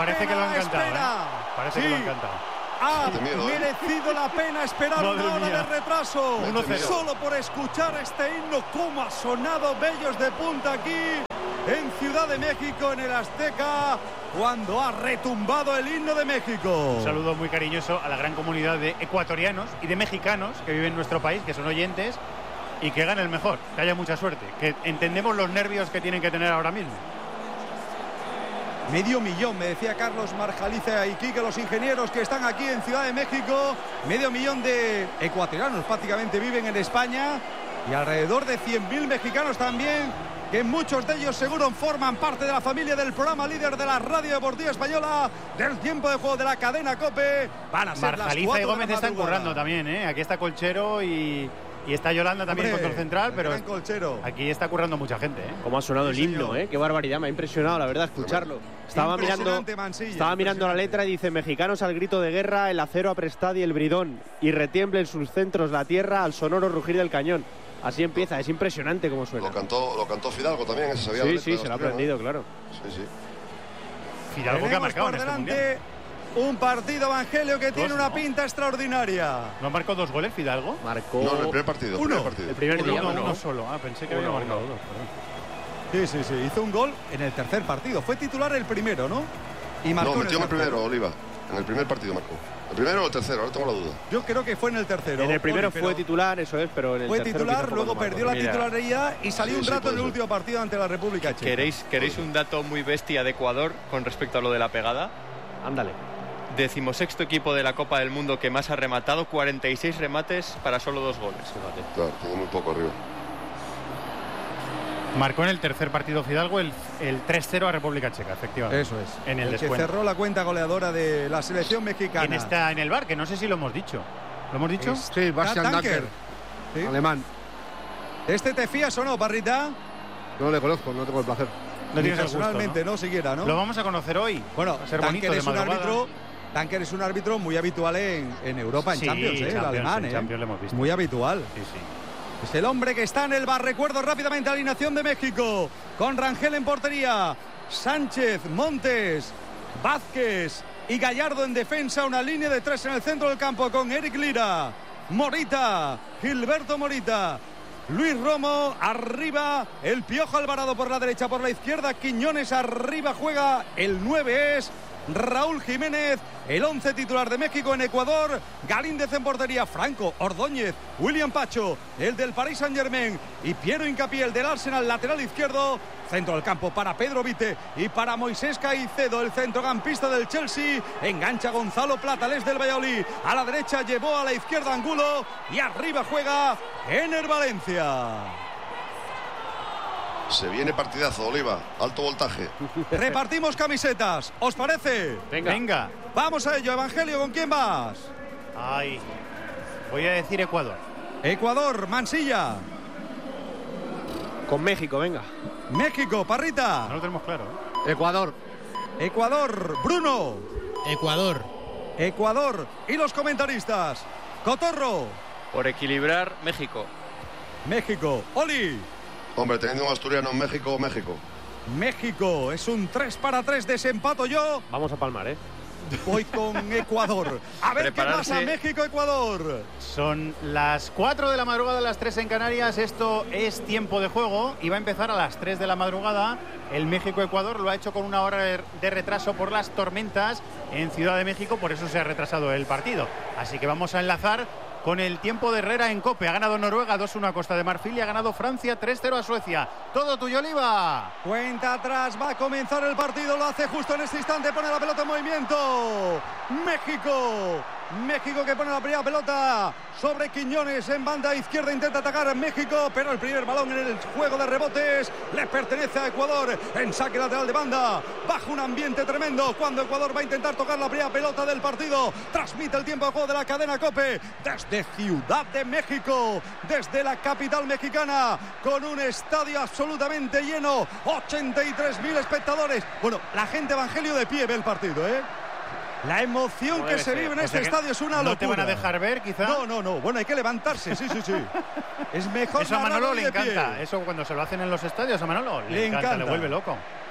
parece que lo han cantado, Parece que lo han cantado. Ha merecido la pena esperar una hora de retraso solo por escuchar este himno. Cómo ha sonado Bellos de Punta aquí en Ciudad de México, en el Azteca, cuando ha retumbado el himno de México. Un saludo muy cariñoso a la gran comunidad de ecuatorianos y de mexicanos que viven en nuestro país, que son oyentes, y que gane el mejor, que haya mucha suerte, que entendemos los nervios que tienen que tener ahora mismo. 500.000, me decía Carlos Marjaliza y Quique, los ingenieros que están aquí en Ciudad de México. 500.000 de ecuatorianos prácticamente viven en España y alrededor de 100.000 mexicanos también, que muchos de ellos seguro forman parte de la familia del programa líder de la radio deportiva española, del tiempo de juego de la cadena COPE. Van a ser Marjaliza y Gómez están currando también, Aquí está Colchero y está Yolanda también, control central, pero aquí está currando mucha gente, Cómo ha sonado el himno, Qué barbaridad, me ha impresionado, la verdad, escucharlo. Estaba mirando la letra y dice: mexicanos al grito de guerra, el acero aprestad y el bridón, y retiemble en sus centros la tierra al sonoro rugir del cañón. Así empieza, es impresionante cómo suena. Lo cantó Fidalgo también, ese sabía. Sí, se lo ha aprendido, claro. Sí. Fidalgo que ha marcado en este mundial. Un partido, Evangelio, que tiene una pinta extraordinaria. ¿No marcó 2 goles Fidalgo? Marcó. No, en el primer partido. El primer día. Uno solo. Pensé que había marcado 2. Sí. Hizo un gol en el tercer partido. Fue titular el primero, ¿no? Y marcó. No, metió en el primero, Oliva. En el primer partido marcó. ¿El primero o el tercero? Ahora tengo la duda. Yo creo que fue en el tercero. En el primero fue titular, eso es, pero en el fue tercero titular, luego perdió la titularidad y salió un rato en el último partido ante la República Checa. ¿Queréis un dato muy bestia de Ecuador con respecto a lo de la pegada? Ándale. 16º equipo de la Copa del Mundo que más ha rematado, 46 remates para solo 2 goles. Claro, tiene muy poco arriba. Marcó en el tercer partido Fidalgo el 3-0 a República Checa, efectivamente. Eso es. En el descuento. Que cerró la cuenta goleadora de la selección mexicana. ¿Quién está en el bar? Que no sé si lo hemos dicho. ¿Lo hemos dicho? Sí, Bastian Danker. ¿Sí? Alemán. ¿Este te fías o no, Parrita? No le conozco, no tengo el placer. No tienes personalmente, ¿no? Siquiera, ¿no? Lo vamos a conocer hoy. Bueno, va a ser Danker bonito, es un árbitro. Danker es un árbitro muy habitual en Europa, en Champions, el alemán, en Champions lo hemos visto. Muy habitual. Sí. Es el hombre que está en el bar. Recuerdo rápidamente la alineación de México. Con Rangel en portería, Sánchez, Montes, Vázquez y Gallardo en defensa. Una línea de 3 en el centro del campo con Eric Lira, Morita, Gilberto Morita, Luis Romo, arriba el Piojo Alvarado por la derecha, por la izquierda Quiñones, arriba juega el 9 es Raúl Jiménez. El 11 titular de México en Ecuador: Galíndez en portería, Franco, Ordóñez, William Pacho, el del Paris Saint-Germain, y Piero Hincapié, el del Arsenal, lateral izquierdo. Centro del campo para Pedro Vite y para Moisés Caicedo, el centrocampista del Chelsea. Engancha Gonzalo Platales del Valladolid. A la derecha llevó, a la izquierda Angulo, y arriba juega Ener Valencia. Se viene partidazo, Oliva. Alto voltaje. Repartimos camisetas, ¿os parece? Venga. Vamos a ello. Evangelio, ¿con quién vas? Voy a decir Ecuador. Ecuador, Mansilla. Con México, venga. México, Parrita. No lo tenemos claro. Ecuador. Ecuador, Bruno. Ecuador. Y los comentaristas: Cotorro. Por equilibrar, México. México, Oli. Hombre, teniendo un asturiano en México. México, es un 3-3, desempato yo. Vamos a palmar, Voy con Ecuador. A ver qué pasa, México-Ecuador. Son las 4 de la madrugada, las 3 en Canarias. Esto es tiempo de juego y va a empezar a las 3 de la madrugada. El México-Ecuador lo ha hecho con una hora de retraso por las tormentas en Ciudad de México, por eso se ha retrasado el partido. Así que vamos a enlazar con el tiempo de Herrera en COPE. Ha ganado Noruega 2-1 a Costa de Marfil y ha ganado Francia 3-0 a Suecia. Todo tuyo, Oliva. Cuenta atrás, va a comenzar el partido. Lo hace justo en este instante, pone la pelota en movimiento. México que pone la primera pelota sobre Quiñones en banda izquierda. Intenta atacar a México, pero el primer balón en el juego de rebotes le pertenece a Ecuador. En saque lateral de banda, bajo un ambiente tremendo cuando Ecuador va a intentar tocar la primera pelota del partido. Transmite el tiempo de juego de la cadena COPE desde Ciudad de México, desde la capital mexicana, con un estadio absolutamente lleno, 83.000 espectadores. Bueno, la gente, Evangelio, de pie ve el partido, La emoción que se vive en este estadio es una locura. ¿No te van a dejar ver, quizá? No. Bueno, hay que levantarse, sí. Es mejor. Eso a Manolo le encanta. Eso cuando se lo hacen en los estadios, a Manolo le encanta, le vuelve loco.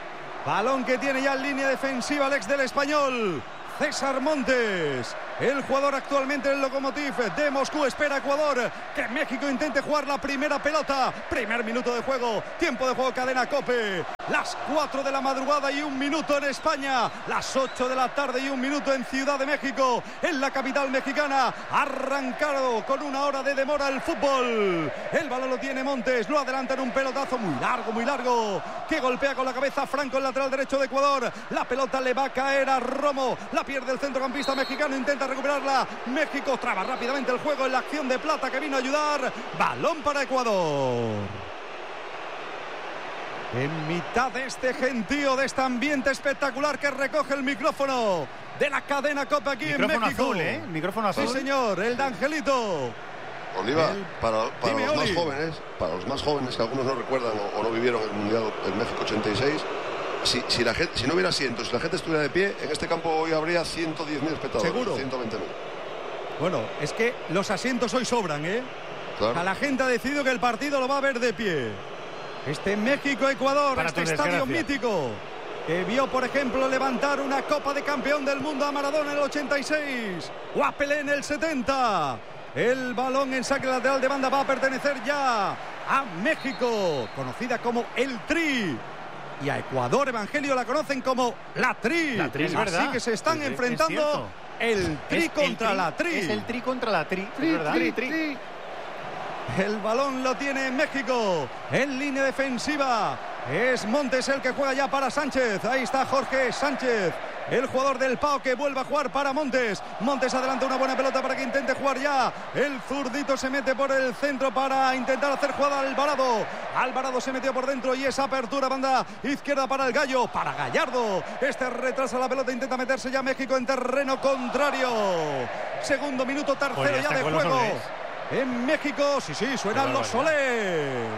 Balón que tiene ya en línea defensiva el ex del Español, César Montes. El jugador actualmente en el Lokomotiv de Moscú. Espera Ecuador que México intente jugar la primera pelota. Primer minuto de juego. Tiempo de juego, cadena COPE. Las 4 de la madrugada y 1 minuto en España. Las 8 de la tarde y 1 minuto en Ciudad de México, en la capital mexicana. Arrancado con 1 hora de demora el fútbol. El balón lo tiene Montes. Lo adelanta en un pelotazo muy largo. Que golpea con la cabeza Franco, el lateral derecho de Ecuador. La pelota le va a caer a Romo. La pierde el centrocampista mexicano. Intenta recuperarla. México traba rápidamente el juego en la acción de Plata, que vino a ayudar. Balón para Ecuador. En mitad de este gentío, de este ambiente espectacular que recoge el micrófono de la cadena COPE aquí en México. Azul, ¿eh? Micrófono azul. Sí, señor, el de Angelito. Oliva, para los más jóvenes que algunos no recuerdan o no vivieron el Mundial en México 86, si no hubiera asientos, si la gente estuviera de pie, en este campo hoy habría 110.000 espectadores. ¿Seguro? 120.000. Bueno, es que los asientos hoy sobran, ¿eh? Claro. A la gente ha decidido que el partido lo va a ver de pie. Este México-Ecuador, este estadio mítico, que vio, por ejemplo, levantar una Copa de Campeón del Mundo a Maradona en el 86 o a Pelé en el 70. El balón en saque lateral de banda va a pertenecer ya a México, conocida como el Tri. Y a Ecuador, Evangelio, la conocen como la Tri. La Tri, es verdad. Así que se están enfrentando el Tri contra la Tri. Es el Tri contra la Tri, Tri, ¿verdad? Tri. El balón lo tiene México en línea defensiva. Es Montes el que juega ya para Sánchez. Ahí está Jorge Sánchez, el jugador del PAO, que vuelve a jugar para Montes. Montes adelanta una buena pelota para que intente jugar ya. El zurdito se mete por el centro para intentar hacer jugada a Alvarado. Alvarado se metió por dentro y esa apertura banda izquierda para el Gallo, para Gallardo. Este retrasa la pelota, intenta meterse ya México en terreno contrario. Segundo minuto, tercero ya de juego. En México, sí, suenan los solés.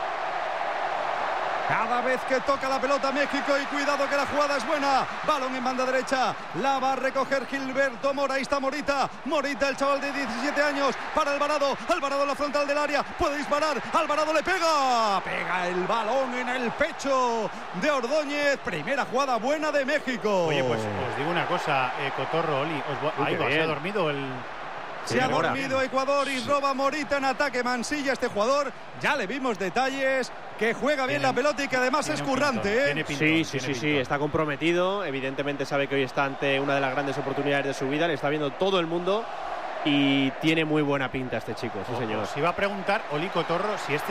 Cada vez que toca la pelota México, y cuidado que la jugada es buena. Balón en banda derecha, la va a recoger Gilberto Mora. Ahí está Morita, el chaval de 17 años, para Alvarado en la frontal del área, puede disparar, Alvarado le pega el balón en el pecho de Ordóñez. Primera jugada buena de México. Oye, pues os digo una cosa, Cotorro, Oli, se ha dormido el... Se ha dormido Ecuador y roba Morita en ataque. Mansilla, este jugador, ya le vimos detalles, que juega bien la pelota y que además es currante, ¿eh? Sí, está comprometido. Evidentemente sabe que hoy está ante una de las grandes oportunidades de su vida. Le está viendo todo el mundo y tiene muy buena pinta este chico, sí, señor. Os iba a preguntar, Oli, Cotorro, si este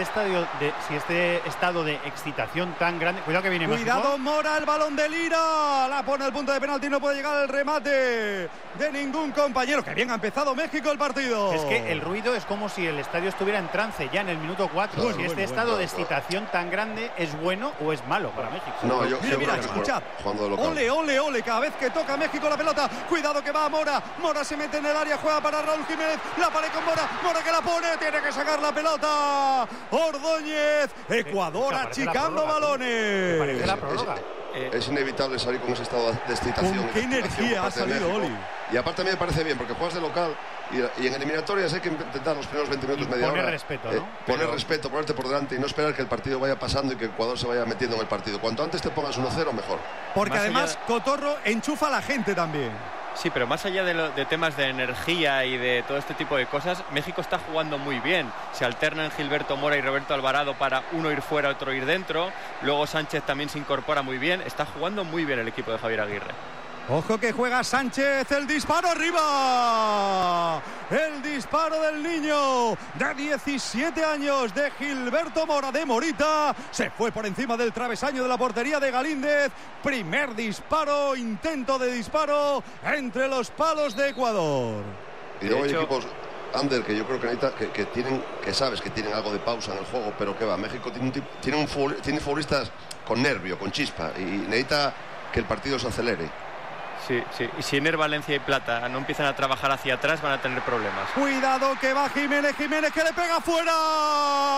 estado de excitación tan grande... Cuidado que viene México. Cuidado, Mora, el balón de Lira. La pone al punto de penalti, no puede llegar al remate de ningún compañero. Que bien ha empezado México el partido. Es que el ruido es como si el estadio estuviera en trance ya en el minuto 4. Si este estado de excitación tan grande es bueno o es malo para México. No, mira, escuchad. Ole, cada vez que toca México la pelota. Cuidado que va a Mora. Mora se mete en el área, juega para Raúl Jiménez, la pared con Mora que la pone, tiene que sacar la pelota Ordóñez. Ecuador achicando balones. Parece la prórroga. Es inevitable salir con ese estado de excitación. ¿Con qué energía ha salido Oli? Y aparte a mí me parece bien, porque juegas de local y en eliminatorias hay que intentar los primeros 20 minutos, media hora. Poner respeto, ¿no? Poner respeto, ponerte por delante y no esperar que el partido vaya pasando y que Ecuador se vaya metiendo en el partido. Cuanto antes te pongas 1-0, mejor. Porque además Cotorro enchufa a la gente también. Sí, pero más allá de temas de energía y de todo este tipo de cosas, México está jugando muy bien. Se alternan Gilberto Mora y Roberto Alvarado para uno ir fuera, otro ir dentro. Luego Sánchez también se incorpora muy bien. Está jugando muy bien el equipo de Javier Aguirre. Ojo que juega Sánchez, el disparo arriba. El disparo del niño de 17 años de Gilberto Mora, de Morita. Se fue por encima del travesaño de la portería de Galíndez. Primer disparo, intento de disparo entre los palos de Ecuador. Y luego hay equipos, Ander, que yo creo que necesita, que sabes que tienen algo de pausa en el juego, pero que va, México tiene futbolistas con nervio, con chispa, y necesita que el partido se acelere. Sí. Y si Ener, Valencia y Plata no empiezan a trabajar hacia atrás, van a tener problemas. Cuidado que va Jiménez que le pega fuera.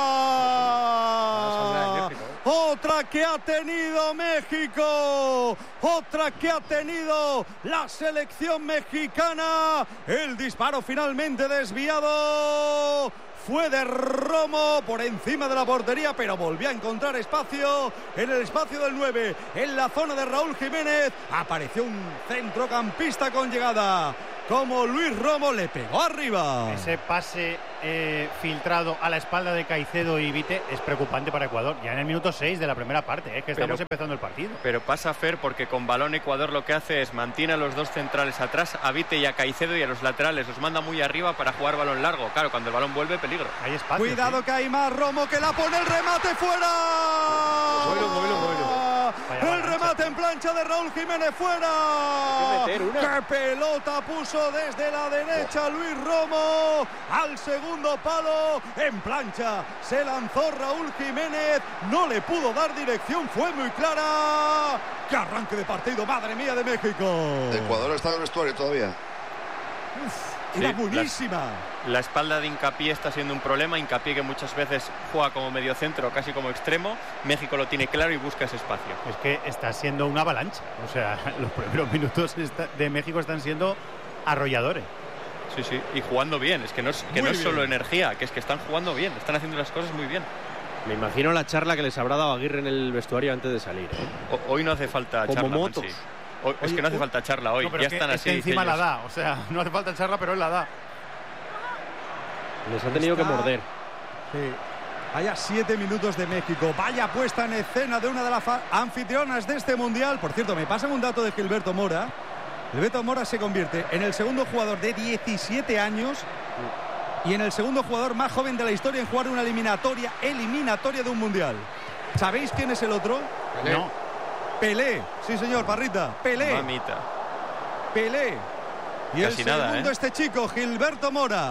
Otra que ha tenido México. otra que ha tenido la selección mexicana. El disparo finalmente desviado fue de Romo por encima de la portería, pero volvió a encontrar espacio en el espacio del 9, en la zona de Raúl Jiménez. Apareció un centrocampista con llegada como Luis Romo, le pegó arriba. Ese pase filtrado a la espalda de Caicedo y Vite es preocupante para Ecuador. Ya en el minuto 6 de la primera parte, que estamos empezando el partido. Pero pasa, Fer, porque con balón Ecuador lo que hace es mantiene a los dos centrales atrás, a Vite y a Caicedo, y a los laterales los manda muy arriba para jugar balón largo. Claro, cuando el balón vuelve, peligro. Hay espacio. Cuidado, que hay más. Romo, que la pone, el remate fuera. El remate en plancha de Raúl Jiménez fuera. ¡Qué pelota puso desde la derecha Luis Romo! Al segundo palo, en plancha se lanzó Raúl Jiménez, no le pudo dar dirección, fue muy clara. ¡Qué arranque de partido, madre mía, de México! Ecuador está en el vestuario todavía. Era buenísima. La espalda de Hincapié está siendo un problema. Hincapié, que muchas veces juega como mediocentro, casi como extremo. México lo tiene claro y busca ese espacio. Es que está siendo una avalancha. O sea, los primeros minutos de México están siendo arrolladores. Sí, y jugando bien. Es que no es solo energía, que es que están jugando bien. Están haciendo las cosas muy bien. Me imagino la charla que les habrá dado Aguirre en el vestuario antes de salir. Hoy no hace falta como charla, motos. Es que no hace falta charla hoy. No, ya están así. Es que encima la da. O sea, no hace falta charla, pero él la da. Les ha tenido que morder. Sí. Vaya 7 minutos de México. Vaya puesta en escena de una de las anfitrionas de este mundial. Por cierto, me pasan un dato de Gilberto Mora. Gilberto Mora se convierte en el segundo jugador de 17 años y en el segundo jugador más joven de la historia en jugar una eliminatoria de un mundial. ¿Sabéis quién es el otro? No. Pelé. Sí, señor, Parrita. Pelé. Mamita. Pelé. Y casi el segundo, este chico, Gilberto Mora.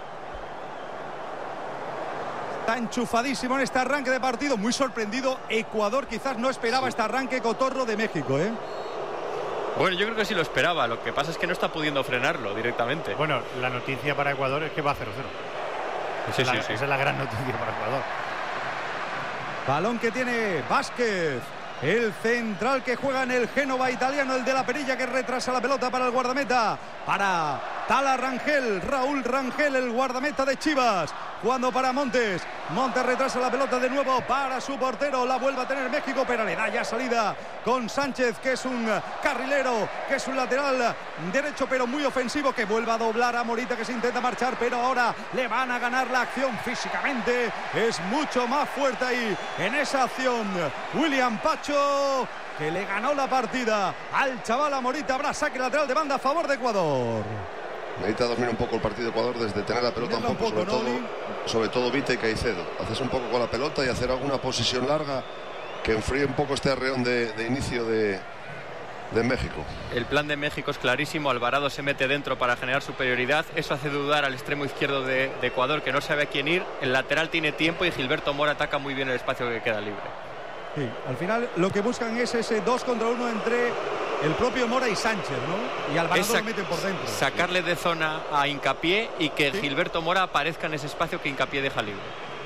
Está enchufadísimo en este arranque de partido. Muy sorprendido. Ecuador quizás no esperaba este arranque cotorro de México, ¿eh? Bueno, yo creo que sí lo esperaba. Lo que pasa es que no está pudiendo frenarlo directamente. Bueno, la noticia para Ecuador es que va 0-0. Esa es la gran noticia para Ecuador. Balón que tiene Vázquez. El central que juega en el Génova italiano, el de la perilla, que retrasa la pelota para el guardameta. Para Tala Rangel, Raúl Rangel, el guardameta de Chivas. Jugando para Montes. Montes retrasa la pelota de nuevo para su portero. La vuelve a tener México, pero le da ya salida con Sánchez, que es un carrilero, que es un lateral derecho, pero muy ofensivo, que vuelve a doblar a Morita, que se intenta marchar, pero ahora le van a ganar la acción físicamente. Es mucho más fuerte ahí en esa acción William Pacho, que le ganó la partida al chaval Morita. Habrá saque lateral de banda a favor de Ecuador. Necesita dormir un poco el partido Ecuador desde tener la pelota un poco, sobre todo Vite y Caicedo. Haces un poco con la pelota y hacer alguna posesión larga que enfríe un poco este arreón de inicio de México. El plan de México es clarísimo. Alvarado se mete dentro para generar superioridad. Eso hace dudar al extremo izquierdo de Ecuador, que no sabe a quién ir. El lateral tiene tiempo y Gilberto Mora ataca muy bien el espacio que queda libre. Sí, al final lo que buscan es ese 2 contra 1 entre el propio Mora y Sánchez, ¿no? Y Alvarado lo meten por dentro. Sacarle de zona a Hincapié y que Gilberto Mora aparezca en ese espacio que Hincapié deja libre.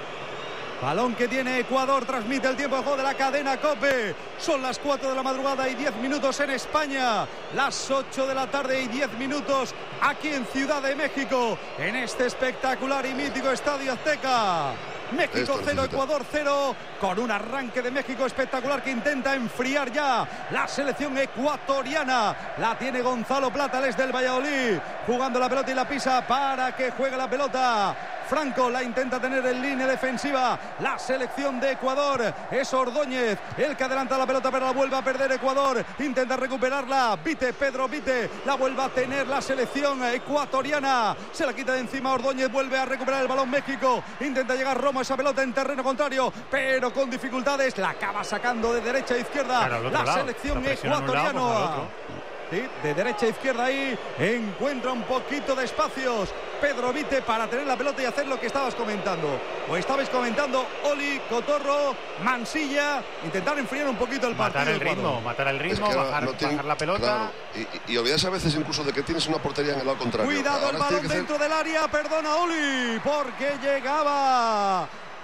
Balón que tiene Ecuador, transmite el tiempo de juego de la cadena COPE. Son las 4 de la madrugada y 10 minutos en España. Las 8 de la tarde y 10 minutos aquí en Ciudad de México, en este espectacular y mítico Estadio Azteca. México 0, Ecuador 0, con un arranque de México espectacular que intenta enfriar ya la selección ecuatoriana. La tiene Gonzalo Plata, el del Valladolid, jugando la pelota y la pisa para que juegue la pelota. Franco la intenta tener en línea defensiva. La selección de Ecuador es Ordóñez el que adelanta la pelota, pero la vuelve a perder Ecuador. Intenta recuperarla Vite, Pedro Vite, la vuelve a tener la selección ecuatoriana. Se la quita de encima Ordóñez, vuelve a recuperar el balón México. Intenta llegar Romo a esa pelota en terreno contrario, pero con dificultades. La acaba sacando de derecha a izquierda la selección ecuatoriana. Sí, de derecha a izquierda ahí encuentra un poquito de espacios Pedro Vite para tener la pelota y hacer lo que estabais comentando. O estabais comentando, Oli, Cotorro, Mansilla, intentar enfriar un poquito el partido. Matar el ritmo, bajar la pelota. Claro, y olvidarse a veces incluso de que tienes una portería en el lado contrario. Cuidado, el balón dentro del área, perdona Oli, porque llegaba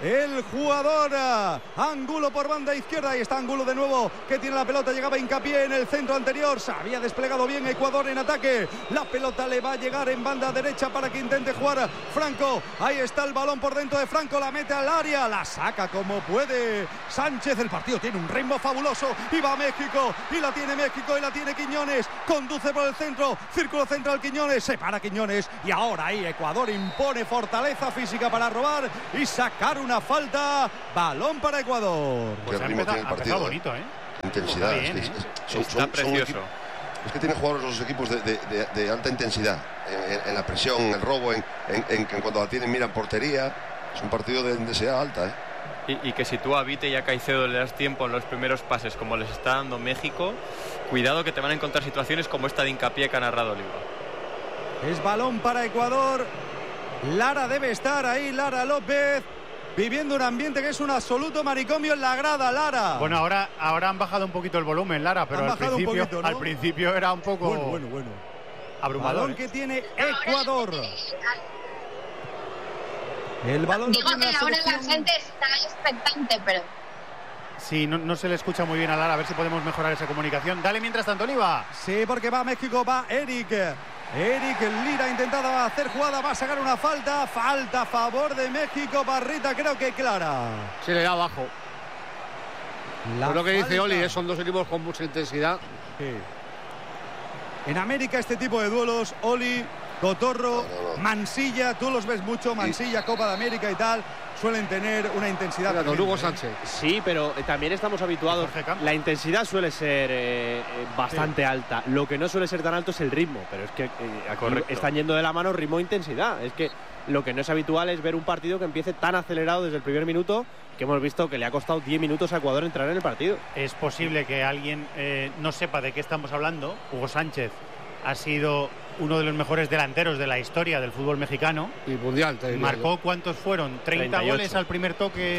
el jugador Angulo por banda izquierda. Y está Angulo de nuevo, que tiene la pelota. Llegaba Hincapié en el centro anterior. Se había desplegado bien Ecuador en ataque. La pelota le va a llegar en banda derecha para que intente jugar Franco. Ahí está el balón por dentro de Franco. La mete al área. La saca como puede Sánchez. El partido tiene un ritmo fabuloso. Y va México. Y la tiene México. Y la tiene Quiñones. Conduce por el centro. Círculo central Quiñones. Se para Quiñones. Y ahora ahí Ecuador impone fortaleza física para robar y sacar una falta. Balón para Ecuador. Pues ha empezado bonito, intensidad. Bien, está precioso. Es que tienen jugadores los equipos de alta intensidad en la presión, en el robo, en cuando la tienen, miran portería. Es un partido de intensidad alta. Y que si tú a Vite y a Caicedo le das tiempo en los primeros pases como les está dando México, cuidado que te van a encontrar situaciones como esta de Hincapié que ha narrado Oliva. Es balón para Ecuador. Lara debe estar ahí, Lara López, viviendo un ambiente que es un absoluto manicomio en la grada. Lara. Bueno, ahora han bajado un poquito el volumen, Lara, pero al principio era un poco bueno. abrumador. Balón que tiene Ecuador. El balón. Digo que ahora la gente está expectante, pero... Sí, no se le escucha muy bien a Lara, a ver si podemos mejorar esa comunicación. Dale mientras tanto, Oliva. Sí, porque va México, va Eric Lira intentaba hacer jugada, va a sacar una falta a favor de México. Barrita creo que clara. Se le da abajo. Por lo que dice Oli, son dos equipos con mucha intensidad. Sí. En América este tipo de duelos, Oli, Cotorro, Mansilla, tú los ves mucho, Mansilla, Copa de América y tal, suelen tener una intensidad. Don Hugo Sánchez. Sí, pero también estamos habituados. La intensidad suele ser bastante alta. Lo que no suele ser tan alto es el ritmo, pero es que están yendo de la mano ritmo e intensidad. Es que lo que no es habitual es ver un partido que empiece tan acelerado desde el primer minuto, que hemos visto que le ha costado 10 minutos a Ecuador entrar en el partido. Es posible que alguien no sepa de qué estamos hablando. Hugo Sánchez ha sido uno de los mejores delanteros de la historia del fútbol mexicano. Y mundial. Marcó, ¿cuántos fueron? 30 goles al primer toque.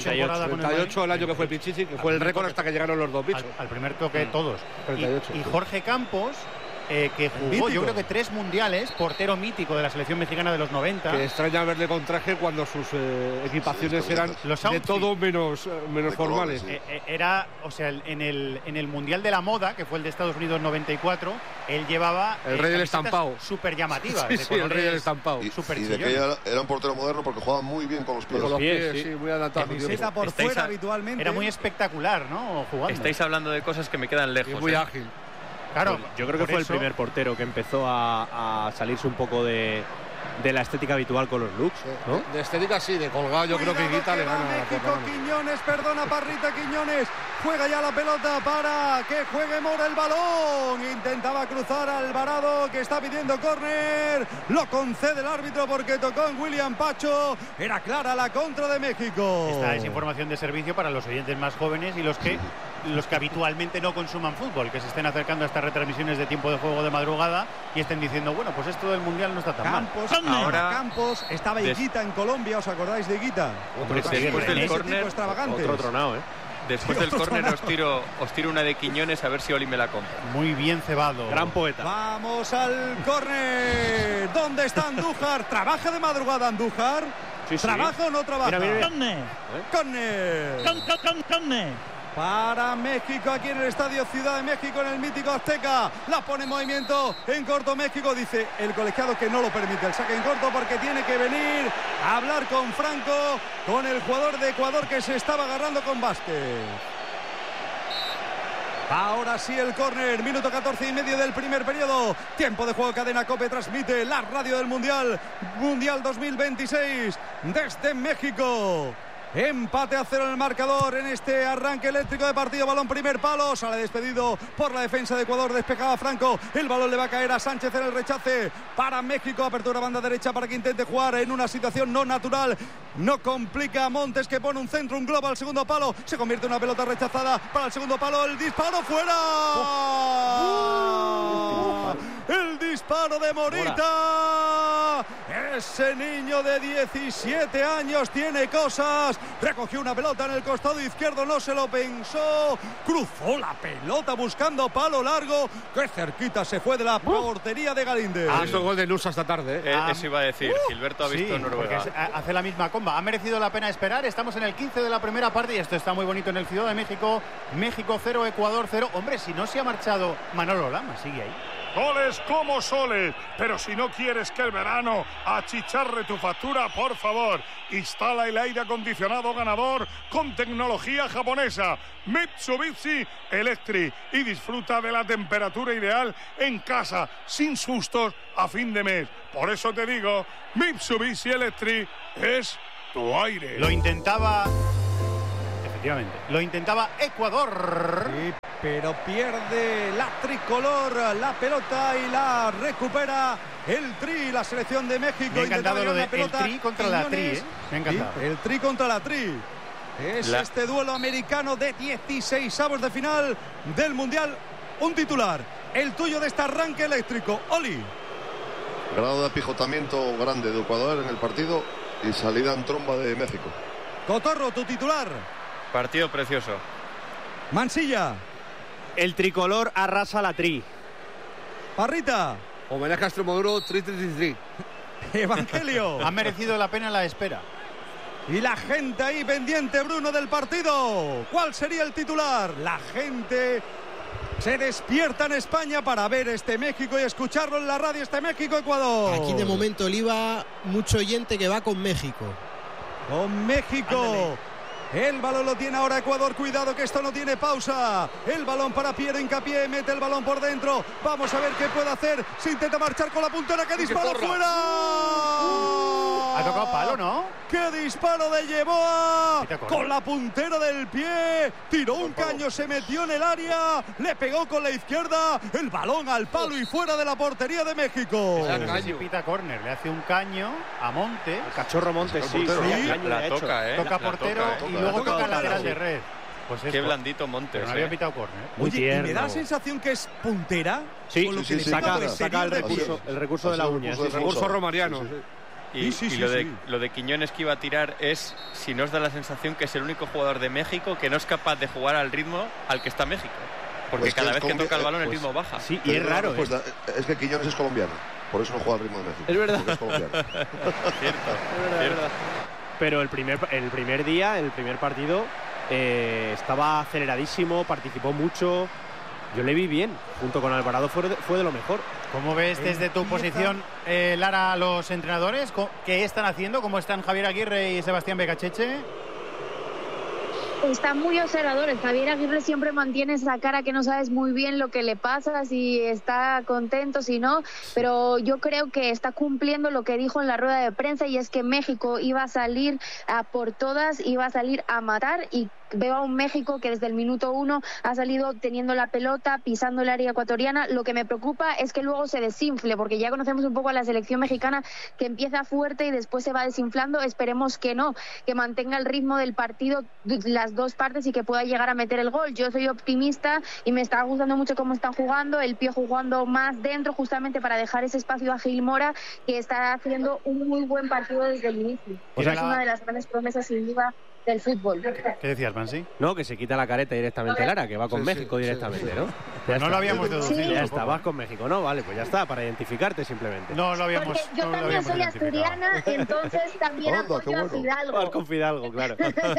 38 el año que fue Pichichi, que fue el récord hasta que llegaron los dos bichos. Al primer toque todos. 38, y Jorge Campos, que jugó yo creo que 3 mundiales, portero mítico de la selección mexicana de los 90. Que extraña verle con traje cuando sus equipaciones eran de todo menos formales. Era, o sea, en el Mundial de la Moda, que fue el de Estados Unidos 94, él llevaba el rey del estampado, súper llamativas. Sí, el rey del estampado. Y de que era un portero moderno porque jugaba muy bien con los pies. Con los pies, sí, muy adaptado. Camiseta por fuera habitualmente. Era muy espectacular, ¿no? Jugando. Estáis hablando de cosas que me quedan lejos. Y muy ágil. Claro, yo creo que fue el primer portero que empezó a salirse un poco de la estética habitual con los looks, ¿no? De estética sí, de colgado yo creo que Higuita le gana. México, Quiñones, perdona Parrita, Quiñones juega ya la pelota para que juegue Mora el balón. Intentaba cruzar a Alvarado, que está pidiendo córner. Lo concede el árbitro porque tocó en William Pacho. Era clara la contra de México. Esta es información de servicio para los oyentes más jóvenes y los que habitualmente no consuman fútbol, que se estén acercando a estas retransmisiones de tiempo de juego de madrugada y estén diciendo, bueno, pues esto del Mundial no está tan mal. Campos, estaba Higuita en Colombia, ¿os acordáis de Higuita? Después del córner, otro tronado, Después del córner os tiro una de Quiñones a ver si Oli me la compra. Muy bien cebado. Gran poeta. Vamos al córner. ¿Dónde está Andújar? ¿Trabaja de madrugada Andújar? Sí. ¿Trabaja o no trabaja? Mira. Córner. Para México aquí en el Estadio Ciudad de México, en el mítico Azteca. La pone en movimiento en corto México. Dice el colegiado que no lo permite el saque en corto porque tiene que venir a hablar con Franco, con el jugador de Ecuador que se estaba agarrando con Vázquez. Ahora sí el córner, minuto 14 y medio del primer periodo. Tiempo de juego, Cadena COPE transmite la radio del Mundial 2026 desde México. Empate a 0 en el marcador en este arranque eléctrico de partido. Balón primer palo, sale despedido por la defensa de Ecuador, despejaba Franco, el balón le va a caer a Sánchez en el rechace para México, apertura banda derecha para que intente jugar en una situación no natural, no complica a Montes, que pone un centro, un globo al segundo palo, se convierte en una pelota rechazada para el segundo palo, el disparo fuera. El disparo de Morita. Ese niño de 17 años tiene cosas. Recogió una pelota en el costado izquierdo, no se lo pensó. Cruzó la pelota buscando palo largo. Qué cerquita se fue de la portería de Galíndez. Eso gol de Nusa esta tarde. Eso iba a decir. Gilberto ha visto Noruega. Hace la misma comba. Ha merecido la pena esperar. Estamos en el 15 de la primera parte y esto está muy bonito en el Ciudad de México. México 0, Ecuador 0. Hombre, si no se ha marchado Manolo Lama, sigue ahí. Goles como soles, pero si no quieres que el verano achicharre tu factura, por favor, instala el aire acondicionado ganador con tecnología japonesa Mitsubishi Electric y disfruta de la temperatura ideal en casa, sin sustos a fin de mes. Por eso te digo, Mitsubishi Electric es tu aire. Lo intentaba... Lo intentaba Ecuador. Sí, pero pierde la tricolor la pelota y la recupera el Tri, la selección de México. Me ha encantado lo de el Tri contra la Tri. Me ha encantado. Sí, el Tri contra la Tri. Es este duelo americano de 16avos de final del Mundial. Un titular, el tuyo de este arranque eléctrico, Oli. Grado de apijotamiento grande de Ecuador en el partido y salida en tromba de México. Cotorro, tu titular. Partido precioso. Mansilla. El tricolor arrasa la Tri. Parrita. Homenaje a Extremoduro, Tri. Evangelio. Ha merecido la pena la espera. Y la gente ahí pendiente, Bruno, del partido. ¿Cuál sería el titular? La gente se despierta en España para ver este México y escucharlo en la radio, este México-Ecuador. Aquí de momento, Oliva, mucho oyente que va con México. Con México. Ándale. El balón lo tiene ahora Ecuador, cuidado que esto no tiene pausa. El balón para Piero Hincapié, mete el balón por dentro. Vamos a ver qué puede hacer. Se intenta marchar con la puntera, que disparo fuera. Ha tocado palo, ¿no? ¡Qué disparo de Yeboah! Con la puntera del pie. Tiró un caño, se metió en el área. Le pegó con la izquierda. El balón al palo y fuera de la portería de México. Se pita córner, le hace un caño a Montes. El cachorro Montes, sí. La toca, toca portero y luego toca lateral de red. Pues qué blandito Montes. No había pitado córner. Oye, ¿y me da la sensación que es puntera? Sí, saca el recurso de la uña. El recurso romariano. Y lo de Quiñones que iba a tirar es, si nos da la sensación que es el único jugador de México que no es capaz de jugar al ritmo al que está México. Porque pues cada vez que toca el balón el ritmo baja. Sí, y es raro. Es que Quiñones es colombiano, por eso no juega al ritmo de México. Es verdad. Es colombiano. Cierto. Pero el primer día, el primer partido, estaba aceleradísimo, participó mucho. Yo le vi bien, junto con Alvarado fue de lo mejor. ¿Cómo ves desde tu posición, Lara, a los entrenadores? ¿Qué están haciendo? ¿Cómo están Javier Aguirre y Sebastián Becacheche? Están muy observadores. Javier Aguirre siempre mantiene esa cara que no sabes muy bien lo que le pasa, si está contento, si no, pero yo creo que está cumpliendo lo que dijo en la rueda de prensa, y es que México iba a salir a por todas, iba a salir a matar, y veo a un México que desde el minuto 1 ha salido teniendo la pelota, pisando el área ecuatoriana. Lo que me preocupa es que luego se desinfle, porque ya conocemos un poco a la selección mexicana, que empieza fuerte y después se va desinflando. Esperemos que no, que mantenga el ritmo del partido las dos partes y que pueda llegar a meter el gol. Yo soy optimista y me está gustando mucho cómo están jugando. El Piojo jugando más dentro, justamente para dejar ese espacio a Gil Mora, que está haciendo un muy buen partido desde el inicio. Es una de las grandes promesas, sin duda, del fútbol. ¿Qué decías, Mansi? No, que se quita la careta directamente Lara, que va con México directamente, ¿no? Pues no lo habíamos deducido. Ya está, vas con México, ¿no? Vale, pues ya está, para identificarte simplemente. No lo habíamos. Porque yo también soy asturiana, entonces también apoyo a Fidalgo. Vas con Fidalgo, claro.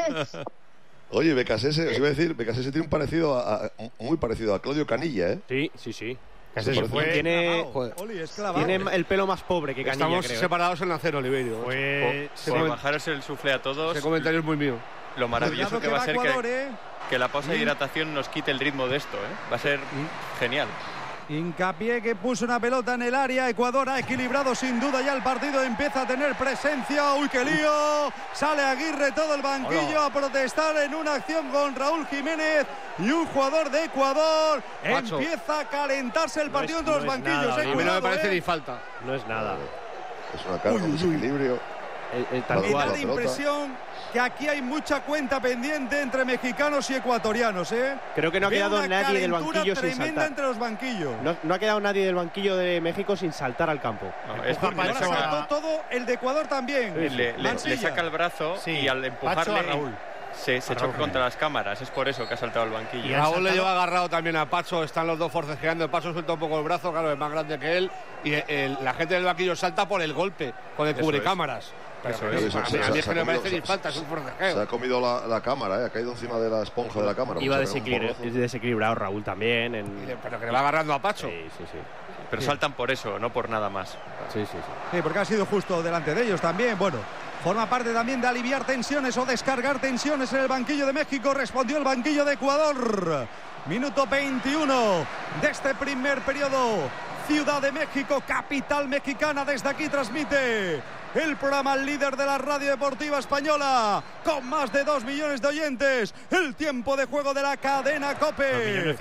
Oye, Becasese, os iba a decir, Becasese tiene un parecido muy parecido a Claudio Canilla, ¿eh? Sí. Tiene el pelo más pobre que Canilla. Estamos separados en la cero, Oliverio. Por bajaros el sufle a todos. Ese comentario es muy mío. Lo maravilloso que va a ser que la pausa de hidratación nos quite el ritmo de esto, ¿eh? Va a ser genial. Hincapié, que puso una pelota en el área. Ecuador ha equilibrado sin duda ya el partido, empieza a tener presencia. ¡Uy, qué lío! Sale Aguirre, todo el banquillo a protestar en una acción con Raúl Jiménez y un jugador de Ecuador. Macho. Empieza a calentarse el partido entre los banquillos. A mí no me parece ni falta. No es nada. Es una cara de desequilibrio. Me da la impresión que aquí hay mucha cuenta pendiente entre mexicanos y ecuatorianos, ¿eh? Creo que no ha quedado nadie del banquillo sin saltar. Entre los banquillos. No ha quedado nadie del banquillo de México sin saltar al campo. Ahora saltó todo el de Ecuador también. Le saca el brazo y al empujarle a Raúl. Se choca contra las cámaras, es por eso que ha saltado el banquillo. Y Raúl le lleva agarrado también a Pacho, están los dos forcejeando, el Pacho suelta un poco el brazo, claro, es más grande que él, y la gente del banquillo salta por el golpe, con el cubrecámaras. Eso es. A mí es que no me parece ni falta, es un forcejeo. Se ha comido la cámara, ha caído encima de la esponja de la cámara. Iba desequilibrado Raúl también. Pero que le va agarrando a Pacho. Sí. Pero saltan por eso, no por nada más. Sí, porque ha sido justo delante de ellos también. Bueno, forma parte también de aliviar tensiones o descargar tensiones en el banquillo de México. Respondió el banquillo de Ecuador. Minuto 21 de este primer periodo. Ciudad de México, capital mexicana. Desde aquí transmite el programa líder de la radio deportiva española, con más de 2 millones de oyentes. El tiempo de juego de la cadena COPE.